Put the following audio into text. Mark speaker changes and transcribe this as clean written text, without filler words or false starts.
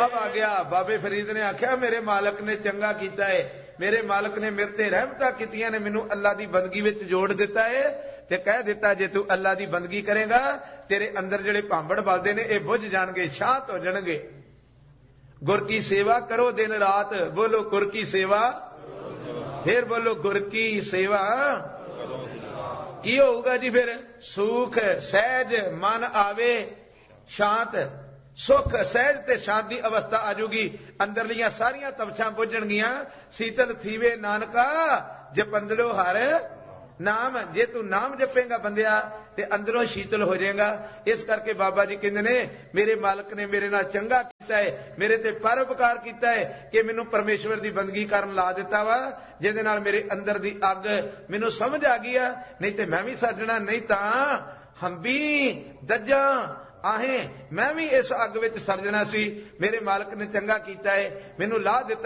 Speaker 1: जवाब आ गया। बाबे फरीद ने आख्या मेरे मालक ने चंगा कीता है, मेरे मालक ने मेरे ते रहमतां कीतियां ने, मैनू अल्लाह दी बंदगी विच जोड़ दिता है ते कह दिता जे तू अल्लाह दी बंदगी करेगा तेरे अंदर जिहड़े भांबड़ बलदे ने ये बुझ जाणगे, शांत हो जाणगे। गुर की सेवा करो दिन रात, बोलो गुर की सेवा, फिर बोलो गुर की सेवा। की होगा जी फिर? सुख सहज मन आवे, शांत सुख सहज ते शांत दी अवस्था आजूगी, अंदरलियां सारियां तपछां बुझणगियां। शीतल थीवे नानका जपंदड़ो हर नाम, जे तू नाम जपेगा बंदिया ते अंदरों शीतल हो जाएगा। इस करके बाबा जी कहते ने मेरे मालक ने मेरे नाल चंगा कीता है, मेरे ते परोपकार कीता है कि मैनू परमेश्वर दी बंदगी करन ला दिता वा, जिहदे नाल मेरे अंदर दी अग मैनू समझ आ गई है। नहीं ते मैं भी सजना, नहीं तां हंबी दज्जा आहें मैं भी इस अग विच सड़ जाना सी। मेरे मालक ने चंगा कीता है, मैनू ला दिता